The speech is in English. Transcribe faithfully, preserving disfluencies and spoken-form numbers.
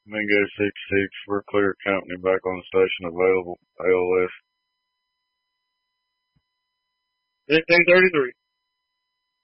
Mingo six six, we're clear, company back on the station, available, A L S. fifteen thirty-three.